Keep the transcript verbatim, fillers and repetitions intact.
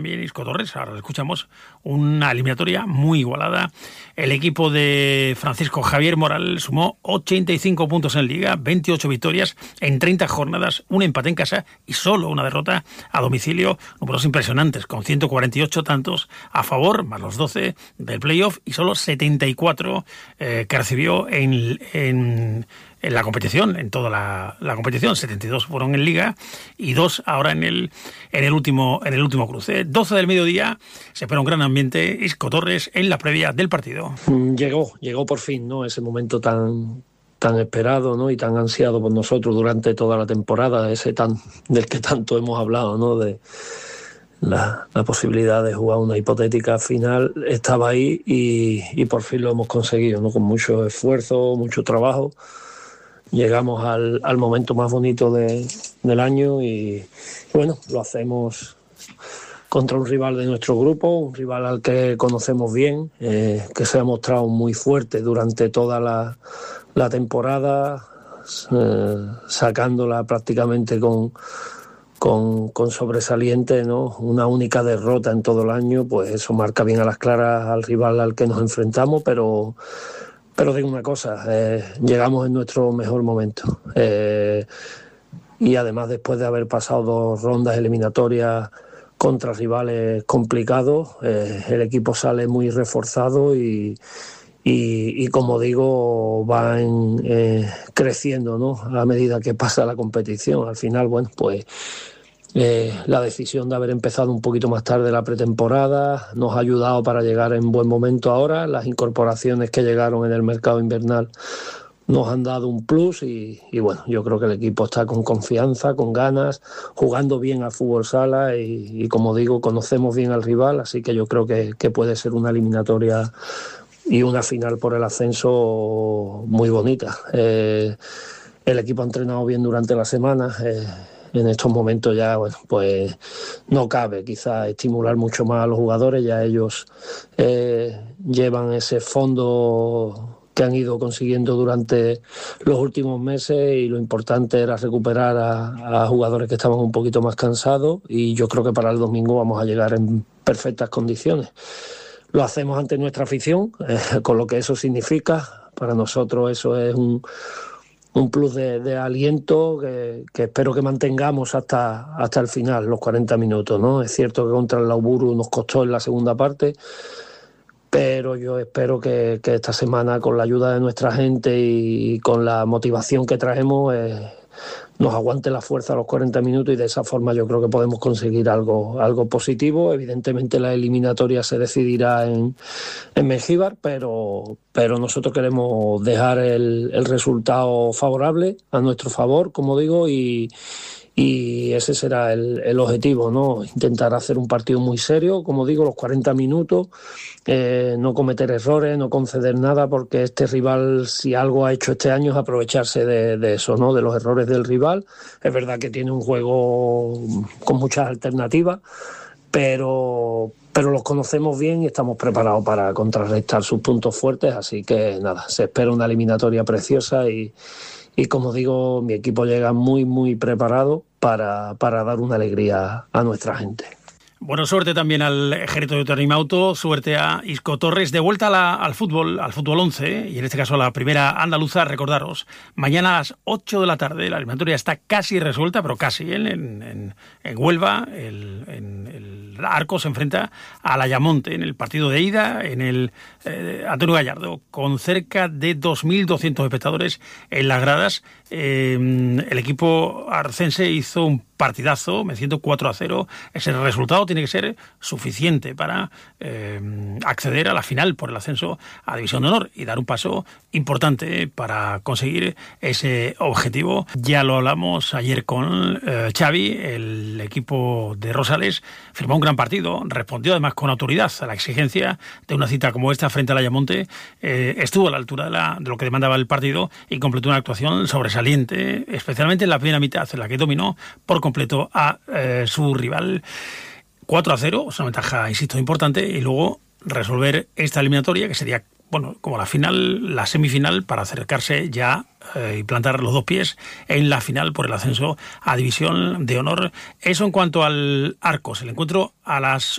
También Isco Torres, ahora lo escuchamos, una eliminatoria muy igualada. El equipo de Francisco Javier Moral sumó ochenta y cinco puntos en Liga, veintiocho victorias en treinta jornadas, un empate en casa y solo una derrota a domicilio. Números impresionantes, con ciento cuarenta y ocho tantos a favor, más los doce del playoff y solo setenta y cuatro eh, que recibió en... en en la competición, en toda la, la competición. setenta y dos fueron en Liga y dos ahora en el en el último en el último cruce. doce del mediodía, se espera un gran ambiente. Isco Torres en la previa del partido. Llegó, llegó por fin, ¿no? Ese momento tan tan esperado, ¿no? Y tan ansiado por nosotros durante toda la temporada, ese tan del que tanto hemos hablado, ¿no? De la, la posibilidad de jugar una hipotética final estaba ahí y, y por fin lo hemos conseguido, ¿no? Con mucho esfuerzo, mucho trabajo. Llegamos al, al momento más bonito de, del año y bueno, lo hacemos contra un rival de nuestro grupo, un rival al que conocemos bien, eh, que se ha mostrado muy fuerte durante toda la, la temporada, eh, sacándola prácticamente con, con, con sobresaliente, ¿no? Una única derrota en todo el año, pues eso marca bien a las claras al rival al que nos enfrentamos, pero... Pero digo una cosa, eh, llegamos en nuestro mejor momento eh, y además después de haber pasado dos rondas eliminatorias contra rivales complicados, eh, el equipo sale muy reforzado y, y, y como digo, va en, eh, creciendo, ¿no? A medida que pasa la competición. Al final, bueno, pues... Eh, la decisión de haber empezado un poquito más tarde la pretemporada nos ha ayudado para llegar en buen momento ahora. Las incorporaciones que llegaron en el mercado invernal nos han dado un plus y, y bueno, yo creo que el equipo está con confianza, con ganas, jugando bien al fútbol sala y, y como digo, conocemos bien al rival, así que yo creo que, que puede ser una eliminatoria y una final por el ascenso muy bonita. Eh, el equipo ha entrenado bien durante la semana. Eh, En estos momentos ya, bueno, pues no cabe quizás estimular mucho más a los jugadores, ya ellos eh, llevan ese fondo que han ido consiguiendo durante los últimos meses y lo importante era recuperar a, a jugadores que estaban un poquito más cansados y yo creo que para el domingo vamos a llegar en perfectas condiciones. Lo hacemos ante nuestra afición, eh, con lo que eso significa. Para nosotros eso es un... un plus de, de aliento que, que espero que mantengamos hasta, hasta el final, los cuarenta minutos, ¿no? Es cierto que contra el Lauburu nos costó en la segunda parte, pero yo espero que, que esta semana, con la ayuda de nuestra gente y con la motivación que traemos, eh, nos aguante la fuerza a los cuarenta minutos y de esa forma yo creo que podemos conseguir algo, algo positivo. Evidentemente la eliminatoria se decidirá en, en Mengíbar, pero, pero nosotros queremos dejar el, el resultado favorable a nuestro favor, como digo, y, y ese será el, el objetivo, ¿no? Intentar hacer un partido muy serio, como digo, los cuarenta minutos, eh, no cometer errores, no conceder nada, porque este rival, si algo ha hecho este año, es aprovecharse de, de eso, ¿no? De los errores del rival. Es verdad que tiene un juego con muchas alternativas, pero, pero los conocemos bien y estamos preparados para contrarrestar sus puntos fuertes, así que nada, se espera una eliminatoria preciosa y, y como digo, mi equipo llega muy, muy preparado para, para dar una alegría a nuestra gente. Bueno, suerte también al ejército de Ternimauto, suerte a Isco Torres. De vuelta a la, al fútbol, al fútbol once, y en este caso a la primera andaluza, recordaros, mañana a las ocho de la tarde, la eliminatoria está casi resuelta, pero casi, en, en, en Huelva, el, en, el Arco se enfrenta a la Ayamonte en el partido de ida, en el eh, Antonio Gallardo, con cerca de dos mil doscientos espectadores en las gradas. Eh, el equipo arcense hizo un partidazo, venciendo cuatro a cero. Ese resultado tiene que ser suficiente para eh, acceder a la final por el ascenso a División de Honor y dar un paso importante para conseguir ese objetivo. Ya lo hablamos ayer con eh, Xavi, el equipo de Rosales firmó un gran partido, respondió además con autoridad a la exigencia de una cita como esta frente al Ayamonte, eh, estuvo a la altura de, la, de lo que demandaba el partido y completó una actuación sobresaliente, especialmente en la primera mitad, en la que dominó por completo completo a eh, su rival. Cuatro a cero, es una ventaja, insisto, importante, y luego resolver esta eliminatoria, que sería bueno, como la final, la semifinal, para acercarse ya eh, y plantar los dos pies en la final por el ascenso a División de Honor. Eso en cuanto al Arcos. El encuentro a las